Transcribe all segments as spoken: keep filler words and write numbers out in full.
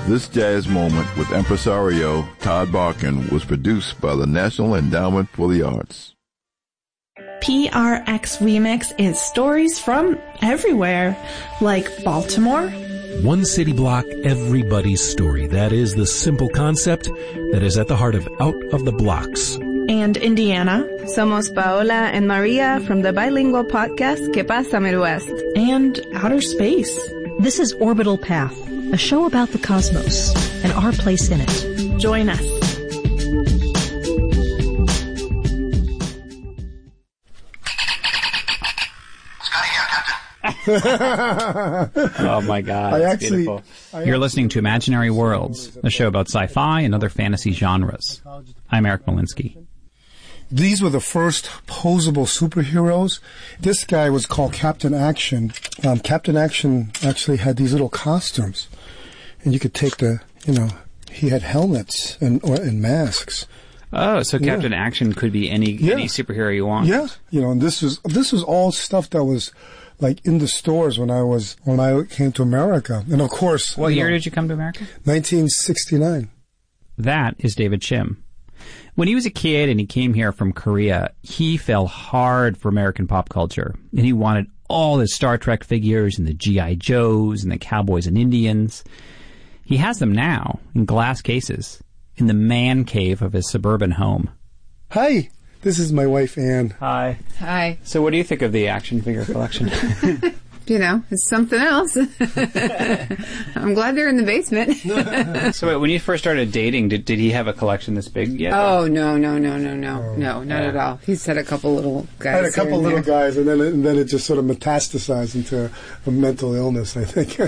This Jazz Moment with impresario Todd Barkin was produced by the National Endowment for the Arts. P R X Remix is stories from everywhere, like Baltimore. One city block, everybody's story. That is the simple concept that is at the heart of Out of the Blocks. And Indiana. Somos Paola and Maria from the bilingual podcast Que Pasa Midwest. And outer space. This is Orbital Path, a show about the cosmos and our place in it. Join us. Oh my God! I it's actually, beautiful. I You're listening to Imaginary Worlds, a show about sci-fi and other fantasy genres. I'm Eric Malinsky. These were the first posable superheroes. This guy was called Captain Action. Um, Captain Action actually had these little costumes, and you could take the, you know, he had helmets and or, and masks. Oh, so Captain Yeah. Action could be any Yeah. any superhero you want. Yeah, you know, and this was this was all stuff that was like in the stores when I was when I came to America, and of course, What you year know, did you come to America? nineteen sixty-nine. That is David Shim. When he was a kid and he came here from Korea, he fell hard for American pop culture, and he wanted all the Star Trek figures and the G I Joes and the Cowboys and Indians. He has them now in glass cases in the man cave of his suburban home. Hi, this is my wife Ann. Hi. Hi. So what do you think of the action figure collection? You know, it's something else. I'm glad they're in the basement. So wait, when you first started dating, did, did he have a collection this big yet? Oh, no, no, no, no, no. Oh. No, not Yeah. at all. He's had a couple little guys. I had a here couple and little there. guys, and then and then it just sort of metastasized into a mental illness, I think.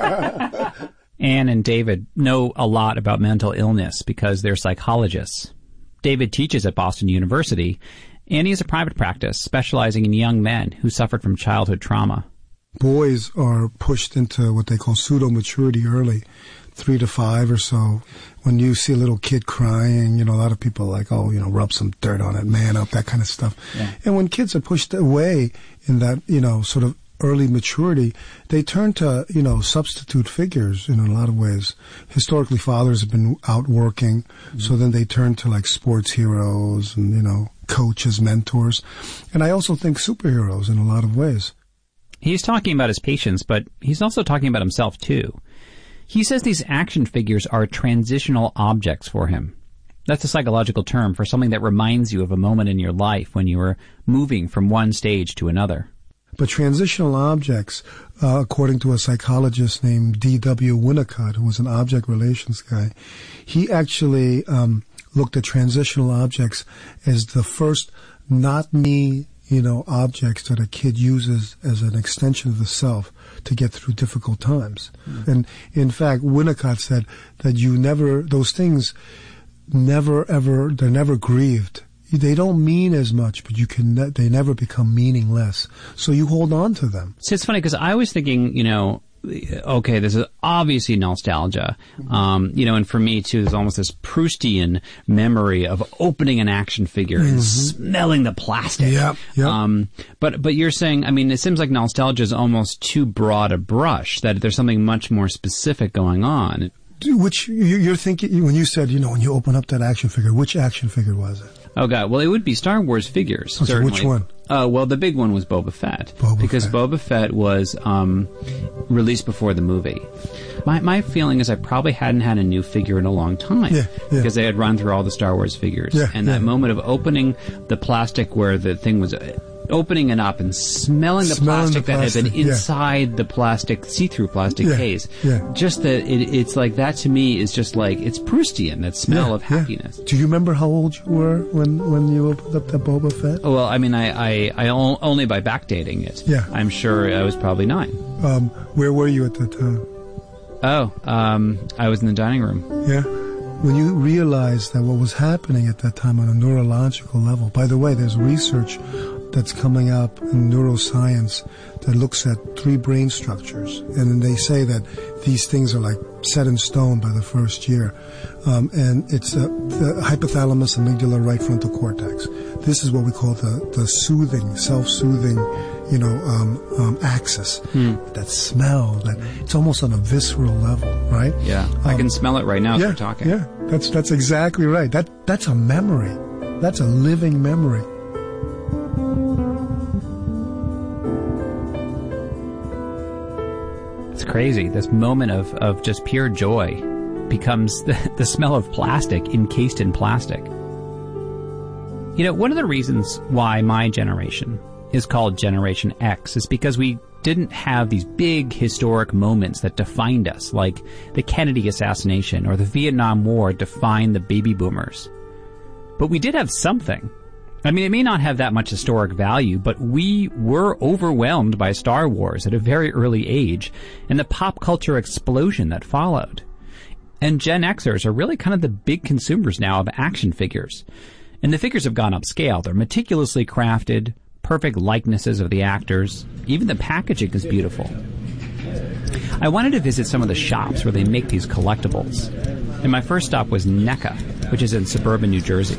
Anne and David know a lot about mental illness because they're psychologists. David teaches at Boston University, and he has a private practice specializing in young men who suffered from childhood trauma. Boys are pushed into what they call pseudo-maturity early, three to five or so. When you see a little kid crying, you know, a lot of people are like, oh, you know, rub some dirt on it, man up, that kind of stuff. Yeah. And when kids are pushed away in that, you know, sort of early maturity, they turn to, you know, substitute figures in a lot of ways. Historically, fathers have been out working, mm-hmm. so then they turn to like sports heroes and, you know, coaches, mentors. And I also think superheroes in a lot of ways. He's talking about his patients, but he's also talking about himself, too. He says these action figures are transitional objects for him. That's a psychological term for something that reminds you of a moment in your life when you were moving from one stage to another. But transitional objects, uh, according to a psychologist named D W Winnicott, who was an object relations guy, he actually um, looked at transitional objects as the first not me, you know, objects that a kid uses as an extension of the self to get through difficult times. Mm-hmm. And in fact, Winnicott said that you never, those things never ever, they're never grieved. They don't mean as much, but you can, ne- they never become meaningless. So you hold on to them. So it's funny because I was thinking, you know, okay, this is obviously nostalgia. Um, you know, and for me too, there's almost this Proustian memory of opening an action figure and Mm-hmm. smelling the plastic. Yep, yep. Um, but, but you're saying, I mean, it seems like nostalgia is almost too broad a brush, that there's something much more specific going on. Which you- you're thinking, when you said, you know, when you open up that action figure, which action figure was it? Oh God! Well, it would be Star Wars figures. Okay, certainly. which one? Uh, well, the big one was Boba Fett, Boba because Fett. Boba Fett was um, released before the movie. My my feeling is I probably hadn't had a new figure in a long time, Yeah, yeah. because they had run through all the Star Wars figures, Yeah, and that yeah. moment of opening the plastic where the thing was. Uh, opening it up and smelling the Smelling plastic the that had plastic, been yeah. inside the plastic, see-through plastic Yeah, case. yeah. Just that it, it's like that to me is just like, it's Proustian, that smell Yeah, of yeah. happiness. Do you remember how old you were when, when you opened up that Boba Fett? Well, I mean, I, I, I o- only by backdating it. Yeah. I'm sure I was probably nine. Um, where were you at that time? Oh, um, I was in the dining room. Yeah. When you realized that what was happening at that time on a neurological level, by the way, there's research that's coming up in neuroscience that looks at three brain structures. And then they say that these things are like set in stone by the first year. Um, and it's uh, the hypothalamus, amygdala, right frontal cortex. This is what we call the, the soothing, self-soothing, you know, um, um, axis. Hmm. That smell, that it's almost on a visceral level, right? Yeah, I Um, can smell it right now as yeah, we're talking. Yeah, that's that's exactly right. That that's a memory. That's a living memory. It's crazy. This moment of, of just pure joy becomes the, the smell of plastic encased in plastic. You know, one of the reasons why my generation is called Generation X is because we didn't have these big historic moments that defined us, like the Kennedy assassination or the Vietnam War defined the baby boomers. But we did have something. I mean, it may not have that much historic value, but we were overwhelmed by Star Wars at a very early age and the pop culture explosion that followed. And Gen Xers are really kind of the big consumers now of action figures. And the figures have gone upscale. They're meticulously crafted, perfect likenesses of the actors. Even the packaging is beautiful. I wanted to visit some of the shops where they make these collectibles. And my first stop was NECA, which is in suburban New Jersey.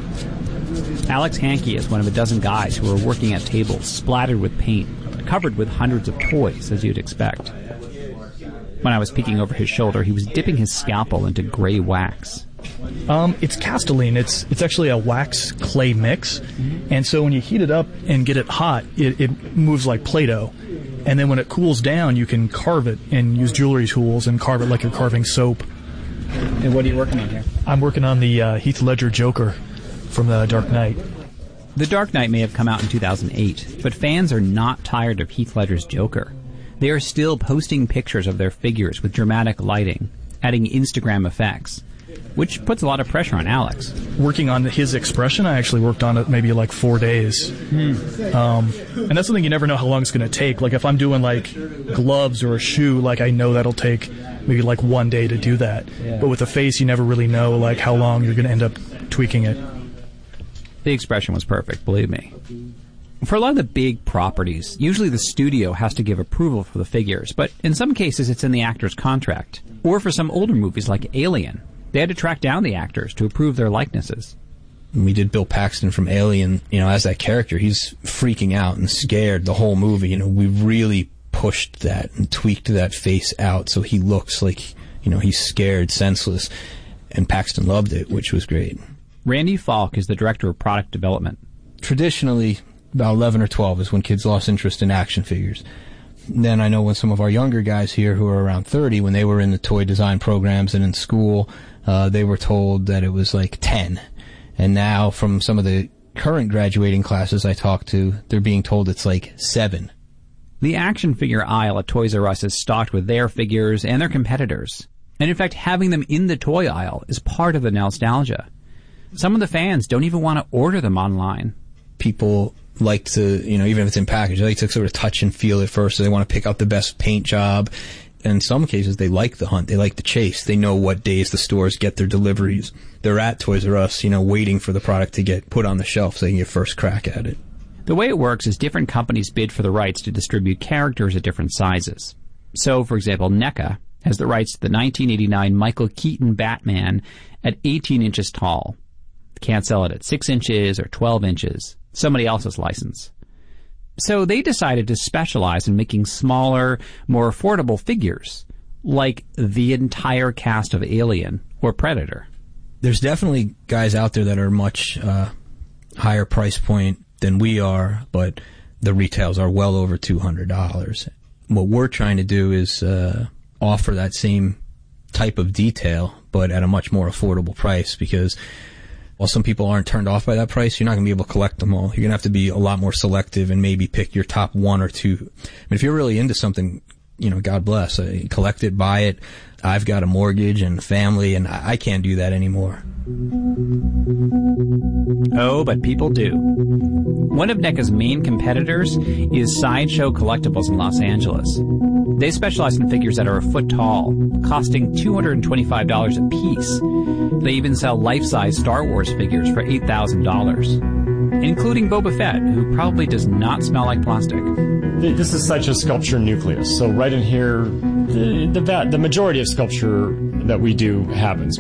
Alex Hankey is one of a dozen guys who are working at tables splattered with paint, covered with hundreds of toys, as you'd expect. When I was peeking over his shoulder, he was dipping his scalpel into gray wax. Um, it's Castelline. It's it's actually a wax clay mix, mm-hmm. and so when you heat it up and get it hot, it, it moves like Play-Doh. And then when it cools down, you can carve it and use jewelry tools and carve it like you're carving soap. And what are you working on here? I'm working on the uh, Heath Ledger Joker from The Dark Knight. The Dark Knight may have come out in two thousand eight, but fans are not tired of Heath Ledger's Joker. They are still posting pictures of their figures with dramatic lighting, adding Instagram effects, which puts a lot of pressure on Alex. Working on his expression, I actually worked on it maybe like four days. Hmm. Um, and that's something you never know how long it's going to take. Like if I'm doing like gloves or a shoe, like I know that'll take maybe like one day to do that. Yeah. But with a face, you never really know like how long you're going to end up tweaking it. The expression was perfect, believe me. For a lot of the big properties, usually the studio has to give approval for the figures, but in some cases it's in the actor's contract. Or for some older movies like Alien, they had to track down the actors to approve their likenesses. We did Bill Paxton from Alien, you know, as that character. He's freaking out and scared the whole movie. You know, we really pushed that and tweaked that face out so he looks like, you know, he's scared, senseless. And Paxton loved it, which was great. Randy Falk is the director of product development. Traditionally, about eleven or twelve is when kids lost interest in action figures. Then I know when some of our younger guys here who are around thirty, when they were in the toy design programs and in school, uh, they were told that it was like ten. And now from some of the current graduating classes I talk to, they're being told it's like seven. The action figure aisle at Toys R Us is stocked with their figures and their competitors. And in fact, having them in the toy aisle is part of the nostalgia. Some of the fans don't even want to order them online. People like to, you know, even if it's in package, they like to sort of touch and feel it first. So they want to pick out the best paint job. And in some cases, they like the hunt. They like the chase. They know what days the stores get their deliveries. They're at Toys R Us, you know, waiting for the product to get put on the shelf so they can get first crack at it. The way it works is different companies bid for the rights to distribute characters at different sizes. So, for example, NECA has the rights to the nineteen eighty-nine Michael Keaton Batman at eighteen inches tall. Can't sell it at six inches or twelve inches. Somebody else's license. So they decided to specialize in making smaller, more affordable figures, like the entire cast of Alien or Predator. There's definitely guys out there that are much uh, higher price point than we are, but the retails are well over two hundred dollars. What we're trying to do is uh, offer that same type of detail, but at a much more affordable price, because while some people aren't turned off by that price, you're not going to be able to collect them all. You're going to have to be a lot more selective and maybe pick your top one or two. I mean, if you're really into something, you know, God bless. Uh, collect it, buy it. I've got a mortgage and a family, and I can't do that anymore. Oh, but people do. One of NECA's main competitors is Sideshow Collectibles in Los Angeles. They specialize in figures that are a foot tall, costing two hundred twenty-five dollars a piece. They even sell life-size Star Wars figures for eight thousand dollars, including Boba Fett, who probably does not smell like plastic. This is Sideshow Sculpture Nucleus. So right in here, the, the, the majority of sculpture that we do happens.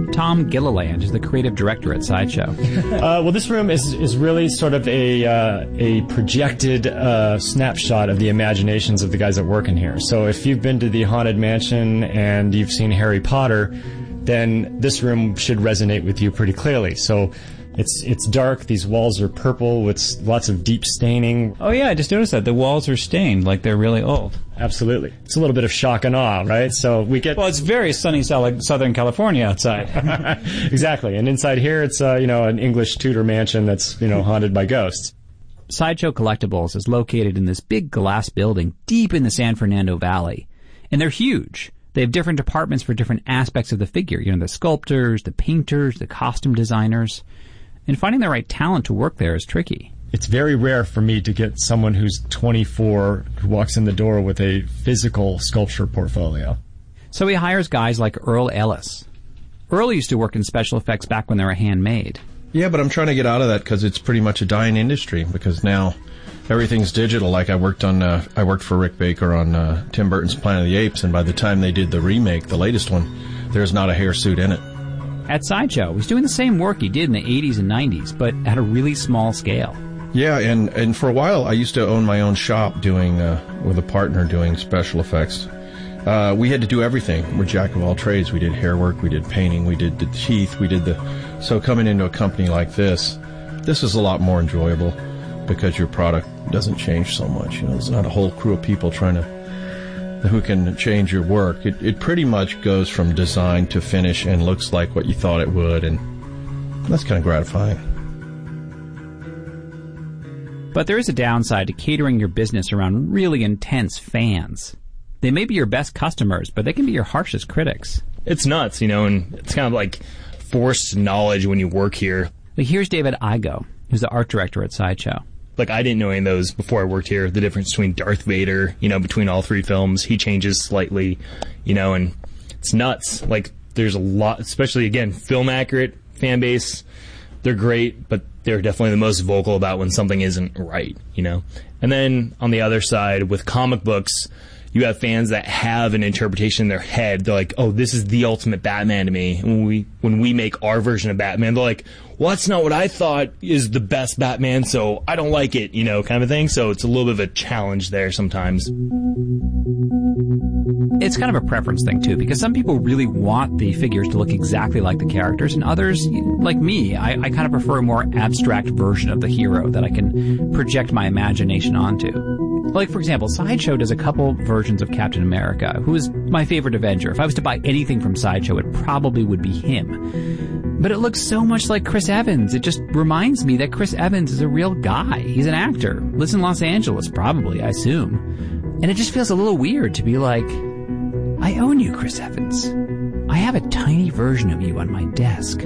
Tom Gilliland is the creative director at Sideshow. Uh, well, this room is is really sort of a uh, a projected uh, snapshot of the imaginations of the guys that work in here. So if you've been to the Haunted Mansion and you've seen Harry Potter, then this room should resonate with you pretty clearly. So it's it's dark. These walls are purple with lots of deep staining. Oh yeah, I just noticed that the walls are stained like they're really old. Absolutely. It's a little bit of shock and awe, right? So we get... Well, it's very sunny Southern California outside. Exactly. And inside here, it's, uh, you know, an English Tudor mansion that's, you know, haunted by ghosts. Sideshow Collectibles is located in this big glass building deep in the San Fernando Valley. And they're huge. They have different departments for different aspects of the figure. You know, the sculptors, the painters, the costume designers. And finding the right talent to work there is tricky. It's very rare for me to get someone who's twenty-four who walks in the door with a physical sculpture portfolio. So he hires guys like Earl Ellis. Earl used to work in special effects back when they were handmade. Yeah, but I'm trying to get out of that because it's pretty much a dying industry because now everything's digital. Like I worked on, uh, I worked for Rick Baker on uh, Tim Burton's Planet of the Apes, and by the time they did the remake, the latest one, there's not a hair suit in it. At Sideshow, he's doing the same work he did in the eighties and nineties, but at a really small scale. Yeah, and, and for a while I used to own my own shop doing, uh, with a partner doing special effects. Uh, we had to do everything. We're jack of all trades. We did hair work, we did painting, we did the teeth, we did the... So coming into a company like this, this is a lot more enjoyable because your product doesn't change so much. You know, there's not a whole crew of people trying to... who can change your work. It, it pretty much goes from design to finish and looks like what you thought it would, and that's kind of gratifying. But there is a downside to catering your business around really intense fans. They may be your best customers, but they can be your harshest critics. It's nuts, you know, and it's kind of like forced knowledge when you work here. Like here's David Igo, who's the art director at Sideshow. Like, I didn't know any of those before I worked here. The difference between Darth Vader, you know, between all three films. He changes slightly, you know, and it's nuts. Like, there's a lot, especially, again, film accurate fan base. They're great, but they're definitely the most vocal about when something isn't right, you know. And then on the other side, with comic books, you have fans that have an interpretation in their head. They're like, oh, this is the ultimate Batman to me. And when we, when we make our version of Batman, they're like, well, that's not what I thought is the best Batman, so I don't like it, you know, kind of thing. So it's a little bit of a challenge there sometimes. It's kind of a preference thing, too, because some people really want the figures to look exactly like the characters, and others, like me, I, I kind of prefer a more abstract version of the hero that I can project my imagination onto. Like, for example, Sideshow does a couple versions of Captain America, who is my favorite Avenger. If I was to buy anything from Sideshow, it probably would be him. But it looks so much like Chris Evans. It just reminds me that Chris Evans is a real guy. He's an actor. Lives in Los Angeles, probably, I assume. And it just feels a little weird to be like, I own you, Chris Evans. I have a tiny version of you on my desk.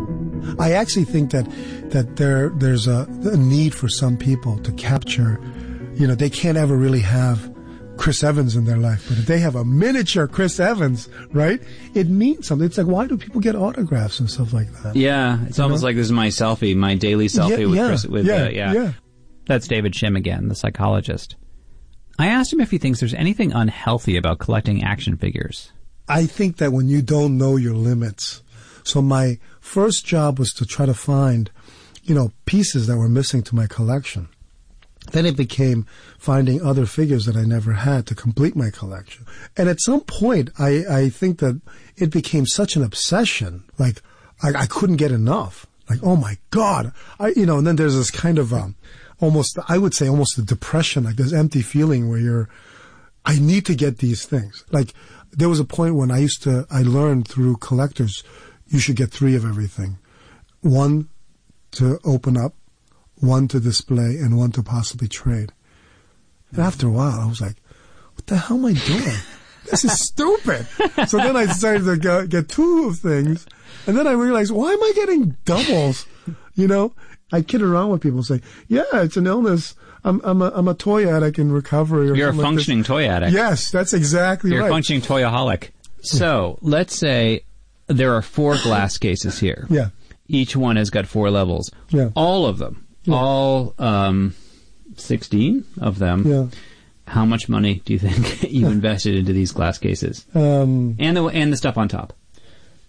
I actually think that that there there's a, a need for some people to capture, you know, they can't ever really have Chris Evans in their life, but if they have a miniature Chris Evans, right, it means something. It's like, why do people get autographs and stuff like that? Yeah, it's you almost know? like this is my selfie, my daily selfie yeah, with yeah, Chris. With, yeah, uh, yeah. yeah. That's David Shim again, the psychologist. I asked him if he thinks there's anything unhealthy about collecting action figures. I think that when you don't know your limits, so my first job was to try to find, you know, pieces that were missing to my collection. Then it became finding other figures that I never had to complete my collection. And at some point, I, I think that it became such an obsession. Like, I, I couldn't get enough. Like, oh my God. I, you know, and then there's this kind of, um, almost, I would say almost a depression, like this empty feeling where you're, I need to get these things. Like, there was a point when I used to, I learned through collectors, you should get three of everything. One to open up, one to display, and one to possibly trade. And after a while, I was like, what the hell am I doing? This is stupid. So then I decided to go, get two of things. And then I realized, why am I getting doubles? You know, I kid around with people and say, yeah, it's an illness. I'm, I'm a, I'm a toy addict in recovery. Or You're a functioning like toy addict. Yes, that's exactly You're right. You're a functioning toyaholic. So let's say there are four glass cases here. Yeah. Each one has got four levels. Yeah. All of them. Yeah. All um, sixteen of them. Yeah. How much money do you think you invested into these glass cases? Um, and the and the stuff on top.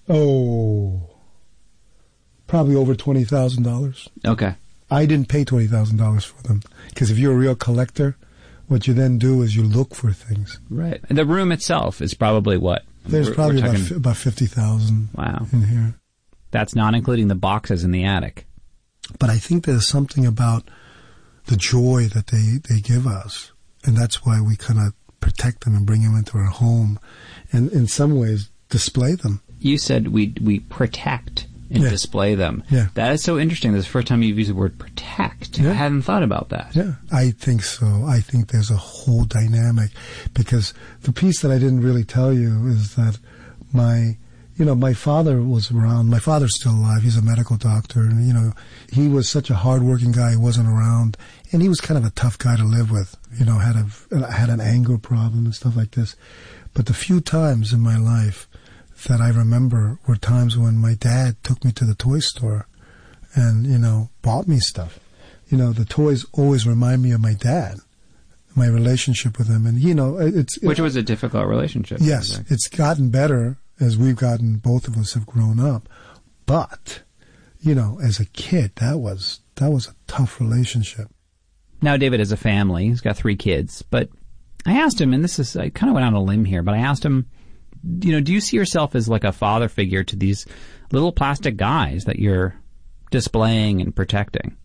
Oh, probably over twenty thousand dollars. Okay. I didn't pay twenty thousand dollars for them, because if you're a real collector, what you then do is you look for things. Right. And the room itself is probably what? There's We're- probably we're about, talking- fi- about fifty thousand Wow. in here. That's not including the boxes in the attic. But I think there's something about the joy that they, they give us, and that's why we kind of protect them and bring them into our home, and in some ways display them. You said we we protect and Yeah. display them. Yeah. That is so interesting. This is the first time you've used the word protect. Yeah. I hadn't thought about that. Yeah, I think so. I think there's a whole dynamic, because the piece that I didn't really tell you is that my, you know, my father was around. My father's still alive. He's a medical doctor. And, you know, he was such a hardworking guy. He wasn't around, and he was kind of a tough guy to live with. You know, had a had an anger problem and stuff like this. But the few times in my life that I remember were times when my dad took me to the toy store and, you know, bought me stuff. You know, the toys always remind me of my dad, my relationship with him. And, you know, it's... Which it, was a difficult relationship. Yes, it's gotten better as we've gotten, both of us have grown up. But, you know, as a kid, that was, that was a tough relationship. Now David has a family. He's got three kids. But I asked him, and this is, I kind of went on a limb here, but I asked him, you know, do you see yourself as like a father figure to these little plastic guys that you're displaying and protecting?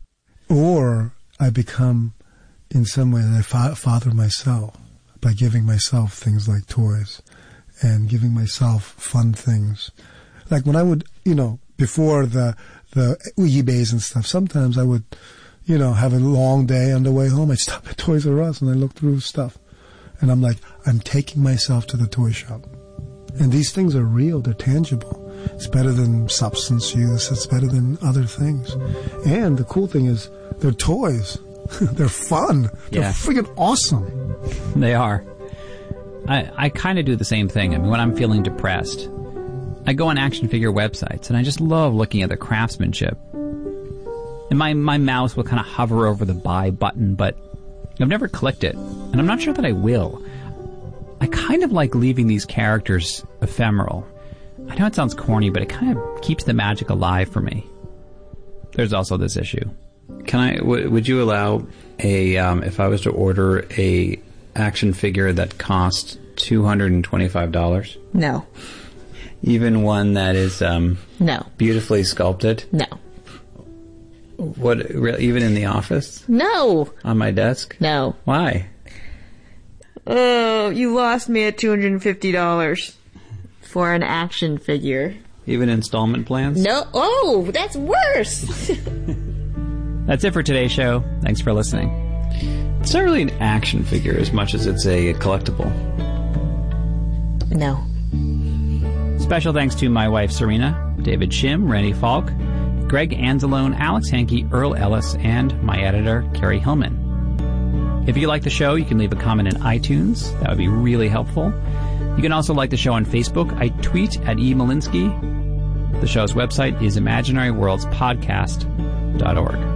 Or I become, in some way, I fa- father myself by giving myself things like toys and giving myself fun things. Like when I would, you know, before the, the eBays and stuff, sometimes I would, you know, have a long day on the way home. I'd stop at Toys R Us and I look through stuff. And I'm like, I'm taking myself to the toy shop. And these things are real. They're tangible. It's better than substance use. It's better than other things. And the cool thing is, they're toys. They're fun. They're Yeah. freaking awesome. They are. I, I kind of do the same thing. I mean, when I'm feeling depressed, I go on action figure websites, and I just love looking at the craftsmanship. And my, my mouse will kind of hover over the buy button, but I've never clicked it, and I'm not sure that I will. I kind of like leaving these characters ephemeral. I know it sounds corny, but it kind of keeps the magic alive for me. There's also this issue. Can I? W- would you allow a? Um, if I was to order a action figure that cost two hundred and twenty-five dollars, No. even one that is um, No. beautifully sculpted? No. What? Re- even in the office? No. On my desk? No. Why? Oh, you lost me at two hundred fifty dollars for an action figure. Even installment plans? No. Oh, that's worse. That's it for today's show. Thanks for listening. It's not really an action figure as much as it's a collectible. No. Special thanks to my wife Serena, David Shim, Randy Falk, Greg Anzalone, Alex Hankey, Earl Ellis, and my editor, Carrie Hillman. If you like the show, you can leave a comment in iTunes. That would be really helpful. You can also like the show on Facebook. I tweet at E. Malinsky. The show's website is imaginary worlds podcast dot org.